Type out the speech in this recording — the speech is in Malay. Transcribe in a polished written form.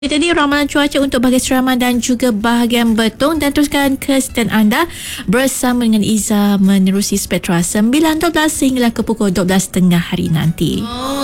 Jadi ramalan cuaca untuk bahagian Seramang dan juga bahagian Betong, dan teruskan ke stand anda bersama dengan Iza menerusi Spektra 9.12 sehingga ke pukul 12.30 hari nanti.